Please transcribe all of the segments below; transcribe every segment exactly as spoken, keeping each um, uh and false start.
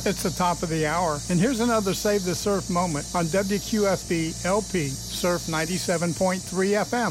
It's the top of the hour, and here's another Save the Surf moment on W Q F B L P Surf ninety-seven point three F M.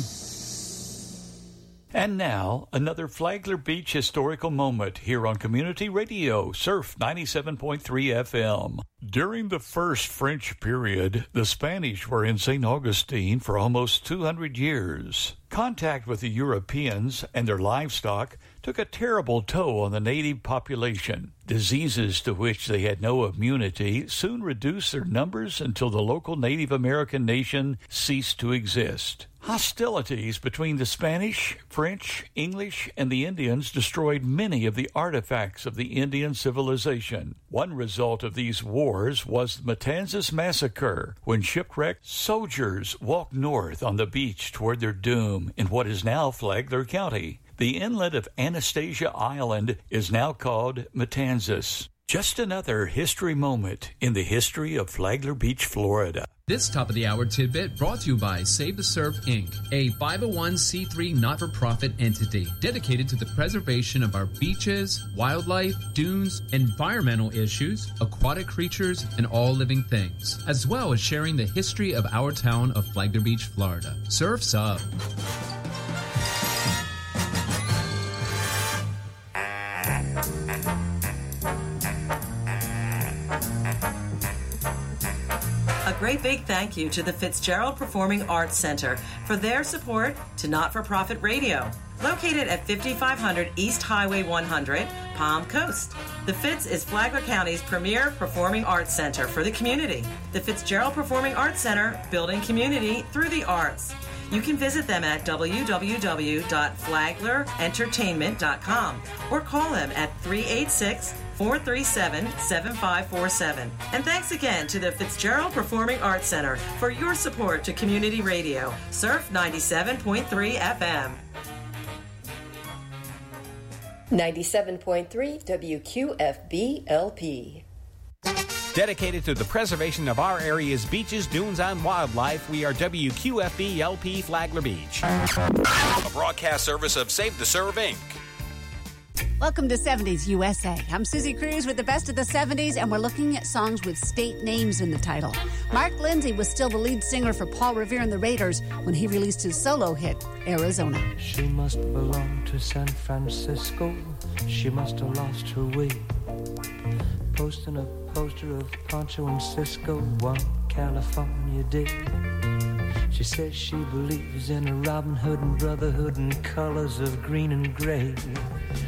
And now, another Flagler Beach historical moment here on Community Radio, Surf ninety-seven point three F M. During the first French period, the Spanish were in Saint Augustine for almost two hundred years. Contact with the Europeans and their livestock took a terrible toll on the native population. Diseases to which they had no immunity soon reduced their numbers until the local Native American nation ceased to exist. Hostilities between the Spanish, French, English, and the Indians destroyed many of the artifacts of the Indian civilization. One result of these wars was the Matanzas Massacre, when shipwrecked soldiers walked north on the beach toward their doom in what is now Flagler County. The inlet of Anastasia Island is now called Matanzas. Just another history moment in the history of Flagler Beach, Florida. This top of the hour tidbit brought to you by Save the Surf Incorporated, a five oh one c three not-for-profit entity dedicated to the preservation of our beaches, wildlife, dunes, environmental issues, aquatic creatures, and all living things, as well as sharing the history of our town of Flagler Beach, Florida. Surf's up. A great big thank you to the Fitzgerald Performing Arts Center for their support to Not-for-Profit Radio, located at fifty-five hundred East Highway one hundred, Palm Coast. The Fitz is Flagler County's premier performing arts center for the community. The Fitzgerald Performing Arts Center, building community through the arts. You can visit them at w w w dot flagler entertainment dot com or call them at three eight six, four three seven, seven five four seven. And thanks again to the Fitzgerald Performing Arts Center for your support to Community Radio, Surf ninety-seven point three F M. ninety-seven point three W Q F B L P. Dedicated to the preservation of our area's beaches, dunes, and wildlife, we are W Q F B L P Flagler Beach. A broadcast service of Save the Surf Incorporated. Welcome to seventies U S A. I'm Susie Cruz with the best of the seventies, and we're looking at songs with state names in the title. Mark Lindsay was still the lead singer for Paul Revere and the Raiders when he released his solo hit, Arizona. She must belong to San Francisco. She must have lost her way. Posting a poster of Poncho and Cisco one California day. She says she believes in a Robin Hood and brotherhood and colors of green and gray.